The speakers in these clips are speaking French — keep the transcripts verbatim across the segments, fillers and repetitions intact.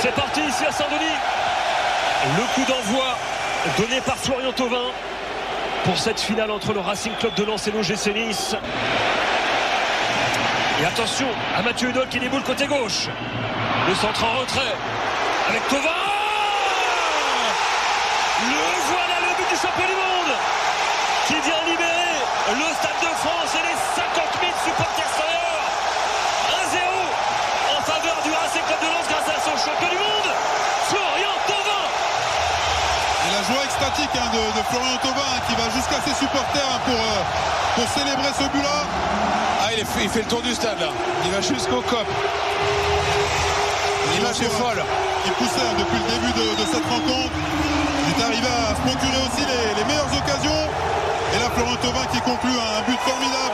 C'est parti ici à Saint-Denis. Le coup d'envoi donné par Florian Thauvin pour cette finale entre le Racing Club de Lens et l'O G C Nice. Et attention à Mathieu Hudol qui déboule côté gauche. Le centre en retrait avec Thauvin. Le voilà, le but du champion du monde qui vient libérer le Stade de France et les cinquante mille supporters extérieurs. un zéro en faveur du Racing Club de Lens grâce à son champion du monde, Florian Thauvin. Et la joie extatique hein, de, de Florian Thauvin hein, qui va jusqu'à ses supporters hein, pour, euh, pour célébrer ce but-là. Ah, il, est, il fait le tour du stade là. Il va jusqu'au C O P. L'image est folle. Il poussait hein, depuis le début de, de cette rencontre. Il est arrivé à se procurer aussi les, les meilleures occasions. Et là, Florian Thauvin qui conclut un but formidable.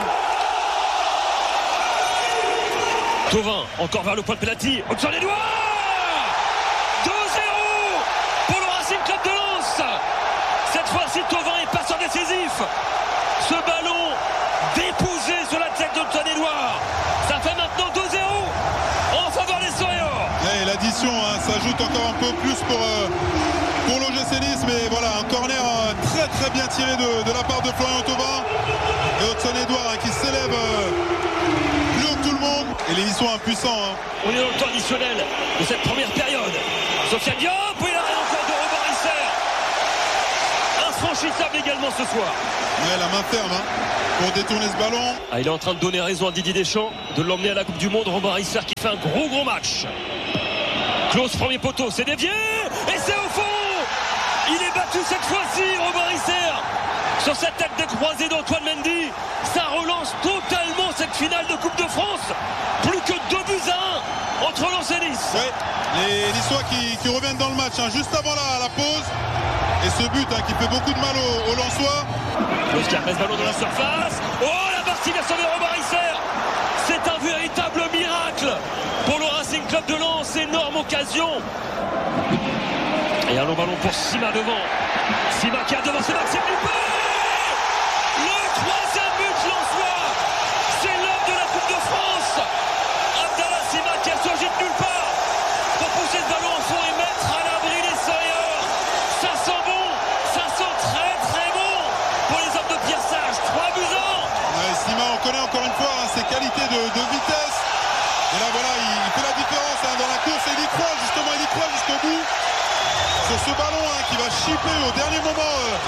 Thauvin, encore vers le point de pénalty. Au-dessus des doigts. deux zéro pour le Racing Club de Lens. Cette fois-ci, Thauvin est passeur décisif. Ce ballon déposé sur la tête d'Antoine Édouard. Ça fait maintenant deux zéro en faveur des Soriors. Et l'addition hein, s'ajoute encore un peu plus pour, euh, pour l'O G C Nice. Mais voilà, un corner euh, très très bien tiré de, de la part de Florian Thauvin. Et Antoine Édouard hein, qui s'élève euh, plus haut que tout le monde. Et les Niçois impuissants. Hein. On est dans le temps additionnel de cette première période. Sofiane Diop, il arrête encore de Robin Risser. Infranchissable également ce soir. Ouais, la main ferme hein, pour détourner ce ballon. Ah, il est en train de donner raison à Didier Deschamps de l'emmener à la Coupe du Monde. Robin Risser qui fait un gros gros match. Close premier poteau, c'est dévié et c'est au fond. Il est battu cette fois-ci, Robin Risser, sur cette tête de croisée d'Antoine Mendy. Ça relance totalement cette finale de Coupe de France. Plus que deux buts à un entre Lens et Nice. Ouais, les Niçois qui, qui reviennent dans le match hein, juste avant la, la pause. Et ce but hein, qui fait beaucoup de mal aux, aux Lensois. Close qui remet ce ballon dans la surface. Oh, la martination de Robin Risser. C'est un véritable miracle pour le Racing Club de Lens. Énorme occasion. Et un long ballon pour Sima devant. Sima qui a devancé Maxime Dupé. Le troisième but lensois. C'est l'homme de la Coupe de France. Abdallah Sima qui a surgi de nulle part pour pousser ce ballon au fond et mettre à l'abri les Soriors. Ça sent bon. Ça sent très très bon pour les hommes de Pierre Sage. trois buts à un. Ouais, Sima, on connaît encore une fois hein, ses qualités de, de vitesse. Et là voilà, il, il fait la différence hein, dans la course et il y croit justement, il y croit jusqu'au bout. Sur ce ballon hein, qui va chipper au dernier moment euh,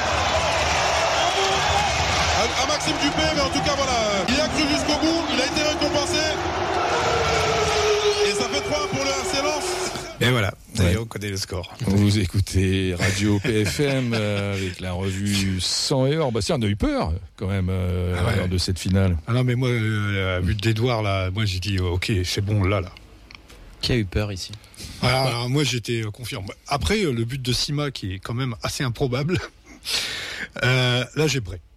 à, à Maxime Dupé, mais en tout cas voilà, il a cru jusqu'au bout, il a été récompensé. Et ça fait trois un pour le R C Lens. Et voilà, ouais. on connaît le score. Vous écoutez Radio P F M euh, avec la revue cent heures. Bah, on a eu peur quand même euh, ah ouais. lors de cette finale. Ah non, mais moi, euh, la but d'Edouard, là, moi j'ai dit, ok, c'est bon, là, là. Qui a eu peur ici? Alors, alors, moi j'étais euh, confiant. Après, euh, le but de Sima, qui est quand même assez improbable, euh, là j'ai bré.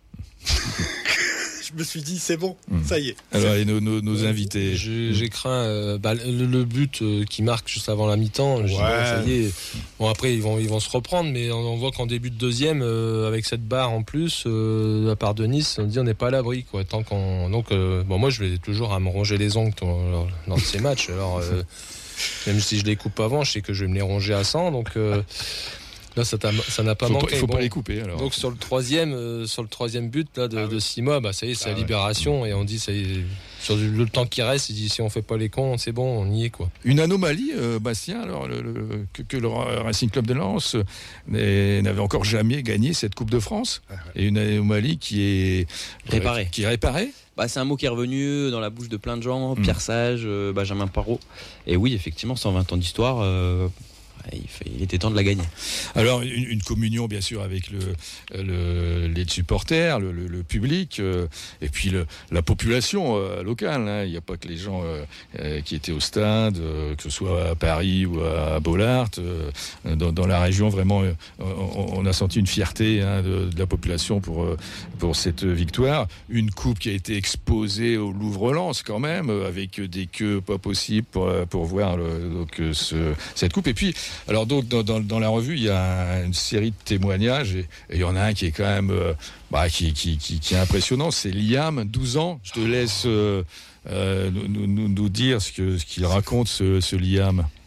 Je me suis dit, c'est bon, mmh. ça y est. Alors, et nos, nos, nos invités. J'ai, j'ai craint euh, bah, le, le but euh, qui marque juste avant la mi-temps. Ouais. Dis, bon, ça y est. Bon, après, ils vont, ils vont se reprendre, mais on, on voit qu'en début de deuxième, euh, avec cette barre en plus, euh, de la part de Nice, on dit on n'est pas à l'abri, quoi. Tant qu'on, donc, euh, bon, moi, je vais toujours à me ronger les ongles dans, dans ces matchs. Alors, euh, même si je les coupe avant, je sais que je vais me les ronger à cent, donc. Euh, Là, ça, ça n'a pas faut manqué. Il ne faut bon, pas les couper. Alors. Donc sur le troisième, euh, sur le troisième but là, de, ah, de Sima, bah ça y est, c'est ah, la libération ouais. Et on dit ça y est, sur le, le temps qui reste, il dit si on fait pas les cons, c'est bon, on y est quoi. Une anomalie, euh, Bastien, alors le, le, que, que le Racing Club de Lens n'avait encore jamais gagné cette Coupe de France, ah, ouais. Et une anomalie qui est réparée. Qui est réparée. Bah, c'est un mot qui est revenu dans la bouche de plein de gens, mmh. Pierre Sage, euh, Benjamin Parot. Et oui, effectivement, cent vingt ans d'histoire. Euh, Il, fait, il était temps de la gagner. Alors, une, une communion, bien sûr, avec le, le, les supporters, le, le, le public, euh, et puis le, la population euh, locale. Hein. Il n'y a pas que les gens euh, qui étaient au stade, euh, que ce soit à Paris ou à Bollaert. Euh, dans, dans la région, vraiment, euh, on, on a senti une fierté hein, de, de la population pour, pour cette victoire. Une coupe qui a été exposée au Louvre-Lens, quand même, avec des queues pas possibles pour, pour voir le, donc, ce, cette coupe. Et puis, alors donc dans, dans, dans la revue il y a une série de témoignages et il y en a un qui est quand même euh, bah, qui, qui, qui, qui est impressionnant, c'est Liam, douze ans. Je te laisse euh, euh, nous, nous, nous dire ce, que, ce qu'il raconte ce, ce Liam.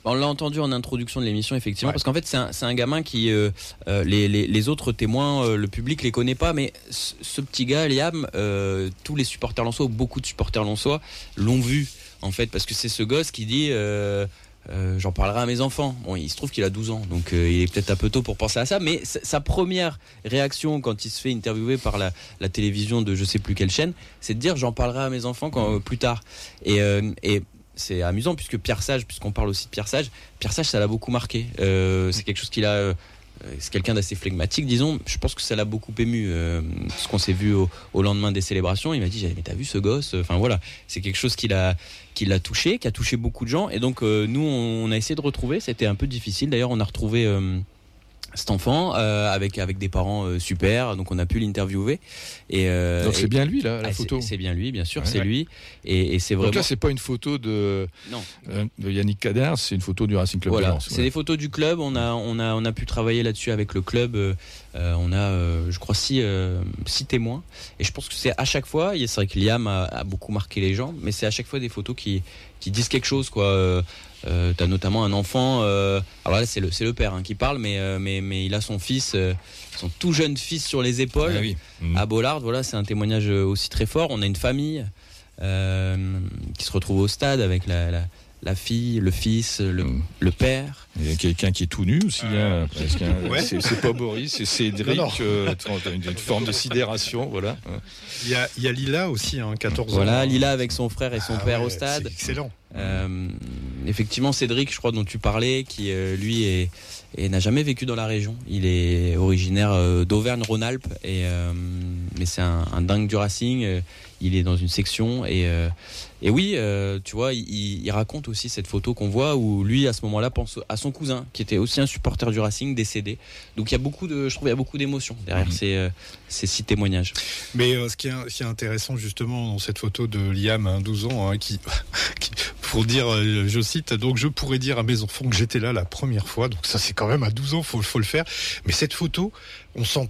On l'a entendu en introduction de l'émission, effectivement, Ouais. parce qu'en fait, c'est un, c'est un gamin qui, euh, euh, les, les, les autres témoins, euh, le public les connaît pas, mais ce, ce petit gars, Liam, euh, tous les supporters lensois, ou beaucoup de supporters lensois, l'ont vu, en fait, parce que c'est ce gosse qui dit, euh, euh, j'en parlerai à mes enfants. Bon, il se trouve qu'il a douze ans, donc euh, il est peut-être un peu tôt pour penser à ça, mais c- sa première réaction quand il se fait interviewer par la, la télévision de je sais plus quelle chaîne, c'est de dire, j'en parlerai à mes enfants quand, euh, plus tard. Et, euh, et c'est amusant puisque Pierre Sage, puisqu'on parle aussi de Pierre Sage, Pierre Sage ça l'a beaucoup marqué. Euh, c'est quelque chose qu'il a, euh, c'est quelqu'un d'assez flegmatique, disons. Je pense que ça l'a beaucoup ému. Euh, ce qu'on s'est vu au, au lendemain des célébrations, il m'a dit mais t'as vu ce gosse? Enfin voilà, c'est quelque chose qui l'a, qui l'a touché, qui a touché beaucoup de gens. Et donc euh, nous on a essayé de retrouver. C'était un peu difficile. D'ailleurs on a retrouvé euh, cet enfant euh, avec avec des parents euh, super, donc on a pu l'interviewer et euh, Donc et- c'est bien lui là, la ah, photo. c'est, c'est bien lui, bien sûr, Ouais, c'est ouais. lui et, et c'est Donc vraiment là, c'est pas une photo de, non. euh, de Yannick Kader, c'est une photo du Racing Club Voilà, de Lens. c'est ouais. des photos du club. On a, on a, on a pu travailler là-dessus avec le club. Euh, euh, on a, euh, je crois, six, euh, six témoins. Et je pense que c'est à chaque fois. C'est vrai que Liam a, a beaucoup marqué les gens, mais c'est à chaque fois des photos qui, qui disent quelque chose, quoi. Euh, euh, t'as notamment un enfant. Euh, alors là, c'est le, c'est le père hein, qui parle, mais, euh, mais, mais il a son fils, euh, son tout jeune fils sur les épaules Ah oui. Mhm. à Bollard. Voilà, c'est un témoignage aussi très fort. On a une famille euh, qui se retrouve au stade avec la, la, la fille, le fils, le, Mm. le père. Il y a quelqu'un qui est tout nu aussi. hein, parce que, hein, Ouais. c'est, c'est pas Boris, c'est Cédric. Non, non. euh, t'as une, une forme de sidération, voilà. Il y a, il y a Lila aussi, hein, quatorze ans. Voilà, Lila avec son frère et son Ah père ouais, au stade. C'est excellent. Euh, effectivement, Cédric, je crois, dont tu parlais, qui euh, lui est, et n'a jamais vécu dans la région. Il est originaire euh, d'Auvergne-Rhône-Alpes, et, euh, mais c'est un, un dingue du Racing. euh, Il est dans une section et, euh, et oui, euh, tu vois, il, il raconte aussi cette photo qu'on voit où lui, à ce moment-là, pense à son cousin qui était aussi un supporter du Racing décédé. Donc il y a beaucoup de, je trouve, il y a beaucoup d'émotions derrière Mhm. ces, euh, ces six témoignages. Mais euh, ce, qui est, ce qui est intéressant justement dans cette photo de Liam, hein, douze ans, hein, qui, qui, pour dire, euh, je cite, donc je pourrais dire à mes enfants que j'étais là la première fois. Donc ça, c'est quand même à douze ans, faut, faut le faire. Mais cette photo, on sent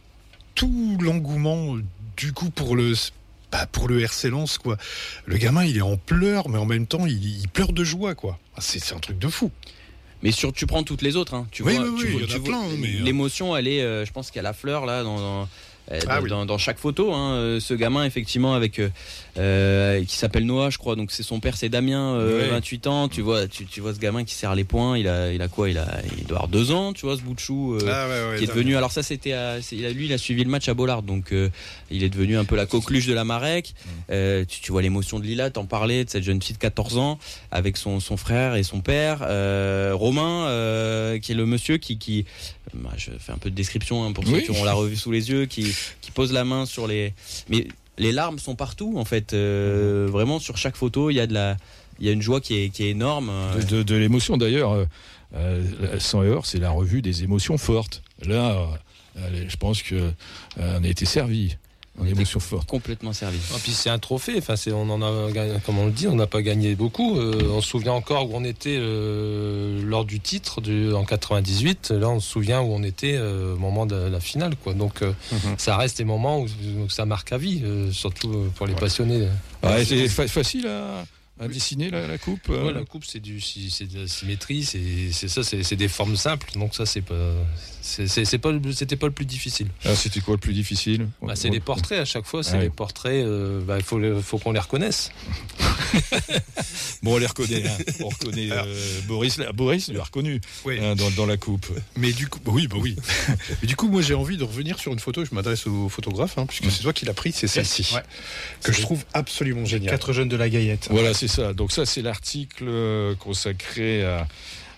tout l'engouement du coup pour le. Bah, pour le R C Lens, quoi. Le gamin, il est en pleurs, mais en même temps, il, il pleure de joie, quoi. Ah, C'est, c'est un truc de fou. Mais sur, tu prends toutes les autres, hein. Tu Oui, vois, oui, tu oui, vois- il y en a tu vois- plein, hein, mais, euh, l'émotion, elle est, euh, je pense qu'il y a la fleur là dans, dans, euh, Ah dans, oui. dans- dans chaque photo. Hein. Euh, Ce gamin, effectivement, avec euh, euh, qui s'appelle Noah, je crois. Donc c'est son père, c'est Damien, euh, Oui. vingt-huit ans. Tu vois, tu, tu vois ce gamin qui serre les poings. Il a, il a quoi Il a, il doit avoir deux ans. Tu vois ce bout de chou. euh, Ah, ouais, ouais, qui est t'as devenu, bien. alors ça c'était, à- c'est- il a- lui il a suivi le match à Bollard, donc euh, il est devenu un peu la coqueluche de la Marek. Euh, tu, tu vois l'émotion de Lila, t'en parlais de cette jeune fille de quatorze ans avec son, son frère et son père, euh, Romain, euh, qui est le monsieur qui, qui bah, je fais un peu de description hein, pour ceux Oui. qui ont la revue sous les yeux, qui, qui pose la main sur les, mais les larmes sont partout en fait, euh, vraiment sur chaque photo il y a de la, il y a une joie qui est, qui est énorme. De, de- de l'émotion d'ailleurs. euh, euh, cent heures, c'est la revue des émotions fortes. Là, euh, je pense que euh, on a été servi en émotions fortes. Complètement servi. Et puis c'est un trophée, enfin c'est, on en a gagné, comme on le dit, on n'a pas gagné beaucoup. Euh, on se souvient encore où on était euh, lors du titre du, en quatre-vingt-dix-huit. Là on se souvient où on était euh, au moment de la finale, quoi. Donc euh, Mhm. ça reste des moments où, où ça marque à vie, euh, surtout euh, pour les passionnés. Ah, c'est fa- facile à, à dessiner la, la coupe. euh. Ouais, la coupe c'est du, c'est de la symétrie, c'est, c'est ça, c'est, c'est des formes simples. Donc ça c'est pas, c'est, c'est, c'est pas, le- c'était pas le plus difficile. Ah, c'était quoi le plus difficile? Bah, c'est les portraits à chaque fois, c'est Ah oui. les portraits. euh, bah, il faut, le- faut qu'on les reconnaisse. Bon, on les reconnaît. hein. On reconnaît euh, Boris. là. Boris l'a reconnu Oui. hein, dans, dans la coupe. Mais du coup, bah oui, bah oui. Mais du coup, moi, j'ai envie de revenir sur une photo. Je m'adresse au photographe, hein, puisque c'est toi qui l'as pris. C'est celle-ci, Ouais. que je trouve absolument géniale. Quatre jeunes de la Gaillette. Voilà, c'est ça. Donc ça, c'est l'article euh, consacré à.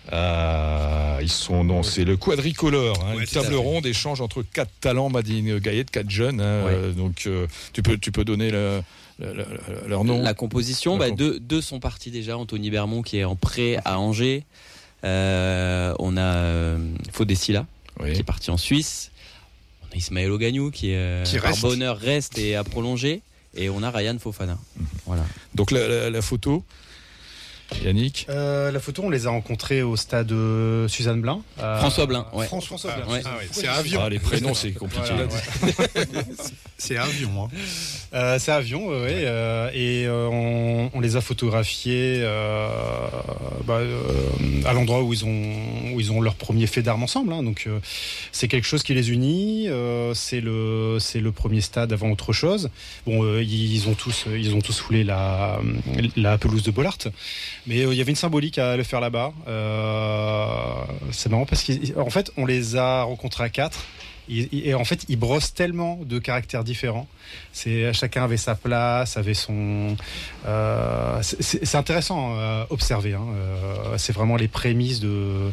à- ils sont non, c'est le quadricolore, hein, Ouais, une tout à table fait. ronde, échange entre quatre talents, Madine Gaillette, quatre jeunes. hein, Ouais. euh, donc euh, tu peux, tu peux donner le, le- le- le- leur nom. La composition, La bah, comp- deux, deux sont partis déjà. Anthony Bermond qui est en prêt à Angers. Euh, on a euh, Fodessila Oui. qui est parti en Suisse. On a Ismaël Ogagnou qui, euh, Qui par reste. bonheur reste et a prolongé. Et on a Ryan Fofana. Voilà. Donc la, la- la photo, Yannick euh, La photo, on les a rencontrés au stade euh, Suzanne Blin. Euh, François Blin, ouais. François, François Blin. Ouais. Ah ouais, c'est avion. Ah, les prénoms, c'est compliqué. Voilà, ouais. C'est avion. Hein. Euh, c'est avion, ouais. ouais euh, et euh, on, on les a photographiés euh, bah, euh, à l'endroit où ils ont où ils ont leur premier fait d'armes ensemble. Hein, donc euh, c'est quelque chose qui les unit. Euh, c'est le c'est le premier stade avant autre chose. Bon, euh, ils ont tous ils ont tous foulé la la pelouse de Bollaert, mais euh, il y avait une symbolique à le faire là-bas. Euh, c'est marrant parce qu'en fait on les a rencontrés à quatre. Et en fait, ils brossent tellement de caractères différents. C'est chacun avait sa place, avait son. Euh, c'est, c'est intéressant à observer. Hein. Euh, c'est vraiment les prémices de.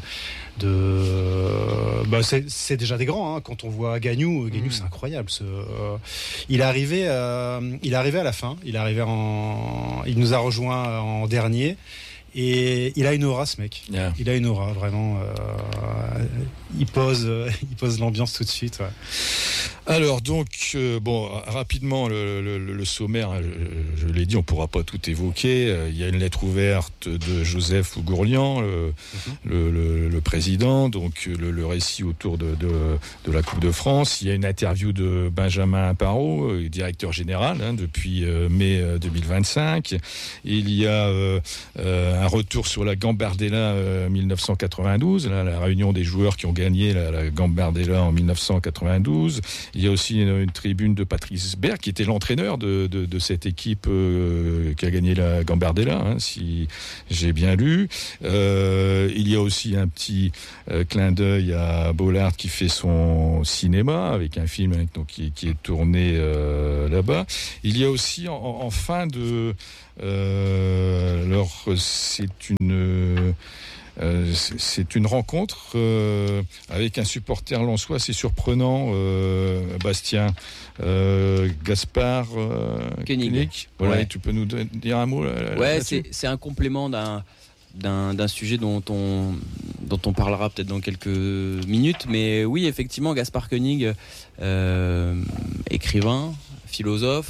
de bah c'est, c'est déjà des grands. Hein. Quand on voit Gagnou, Gagnou, mmh. c'est incroyable. Ce, euh, il est arrivé, euh, il est arrivé à la fin. Il est arrivé en. Il nous a rejoint en dernier. Et il a une aura, ce mec. Yeah. Il a une aura, vraiment. Euh, il pose, euh, il pose l'ambiance tout de suite. Ouais. Alors donc, euh, bon, rapidement, le, le, le sommaire, hein, je, je l'ai dit, on ne pourra pas tout évoquer. Euh, il y a une lettre ouverte de Joseph Gourlian, le, mm-hmm. le, le, le président, donc le, le récit autour de, de, de la Coupe de France. Il y a une interview de Benjamin Parot, euh, directeur général, hein, depuis euh, mai deux mille vingt-cinq. Il y a euh, euh, un retour sur la Gambardella euh, dix-neuf cent quatre-vingt-douze, là, la réunion des joueurs qui ont gagné la, la Gambardella en dix-neuf cent quatre-vingt-douze. Il y a aussi une, une tribune de Patrice Berg, qui était l'entraîneur de, de, de cette équipe euh, qui a gagné la Gambardella, hein, si j'ai bien lu. Euh, il y a aussi un petit euh, clin d'œil à Bollaert qui fait son cinéma, avec un film hein, donc, qui, qui est tourné euh, là-bas. Il y a aussi en, en fin de... Euh, alors, c'est une... Euh, c'est, c'est une rencontre euh, avec un supporter lensois assez surprenant, euh, Bastien, euh, Gaspard euh, Koenig. Koenig. Voilà, Ouais. tu peux nous dire un mot là, Ouais, là-dessus c'est, c'est un complément d'un, d'un, d'un sujet dont on, dont on parlera peut-être dans quelques minutes. Mais oui, effectivement, Gaspard Koenig, euh, écrivain, philosophe,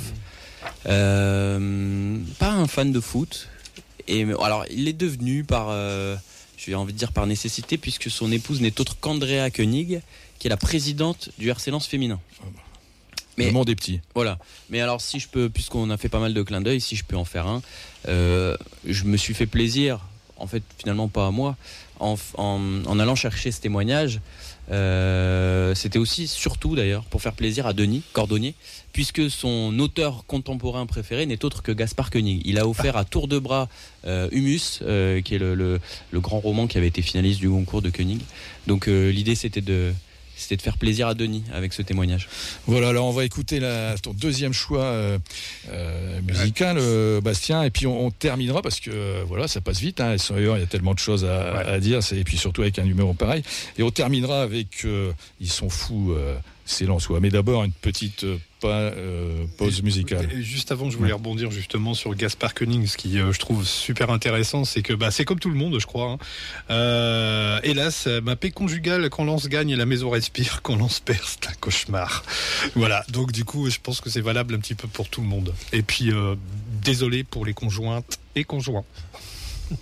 euh, pas un fan de foot. Et, alors, il est devenu par... Euh, j'ai envie de dire par nécessité, puisque son épouse n'est autre qu'Andrea Koenig, qui est la présidente du R C Lens féminin. Mais, le monde est petit. Voilà. Mais alors, si je peux, puisqu'on a fait pas mal de clins d'œil, si je peux en faire un, euh, je me suis fait plaisir, en fait, finalement pas à moi, en, en, en allant chercher ce témoignage. Euh, c'était aussi, surtout d'ailleurs, pour faire plaisir à Denis Cordonnier, puisque son auteur contemporain préféré n'est autre que Gaspard Koenig. Il a offert à tour de bras euh, Humus, euh, qui est le, le, le grand roman qui avait été finaliste du concours de Koenig. Donc euh, l'idée c'était de, c'était de faire plaisir à Denis avec ce témoignage. Voilà, alors on va écouter la, ton deuxième choix euh, euh, musical, euh, Bastien, et puis on, on terminera parce que euh, voilà, ça passe vite, hein, il y a tellement de choses à, ouais. à dire, c'est, et puis surtout avec un numéro pareil. Et on terminera avec euh, Ils sont fous, euh, c'est Lensois. Mais d'abord une petite euh, pas, euh, pause musicale. Et juste avant, je voulais ouais. rebondir justement sur Gaspard Koenig, ce qui euh, je trouve super intéressant, c'est que bah, c'est comme tout le monde, je crois. Hein. Euh, hélas, ma paix conjugale, quand Lens gagne et la maison respire, quand Lens perd, c'est un cauchemar. Voilà, donc du coup, je pense que c'est valable un petit peu pour tout le monde. Et puis, euh, désolé pour les conjointes et conjoints.